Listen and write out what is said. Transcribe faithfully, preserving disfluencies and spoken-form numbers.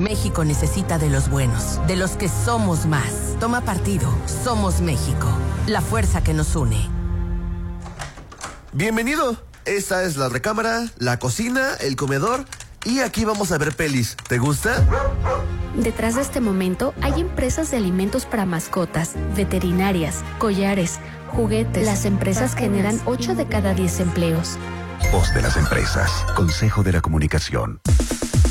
México necesita de los buenos, de los que somos más. Toma partido. Somos México. La fuerza que nos une. Bienvenido. Esta es la recámara, la cocina, el comedor y aquí vamos a ver pelis. ¿Te gusta? Detrás de este momento hay empresas de alimentos para mascotas, veterinarias, collares, juguetes. Las empresas generan ocho de cada diez empleos. Voz de las empresas. Consejo de la Comunicación.